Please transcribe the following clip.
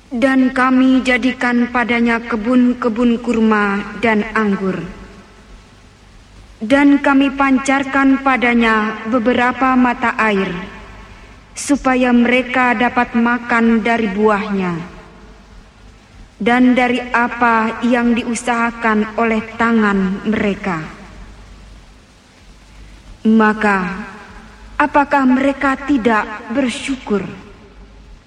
Dan kami jadikan padanya kebun-kebun kurma dan anggur. Dan kami pancarkan padanya beberapa mata air, supaya mereka dapat makan dari buahnya, dan dari apa yang diusahakan oleh tangan mereka. Maka, apakah mereka tidak bersyukur?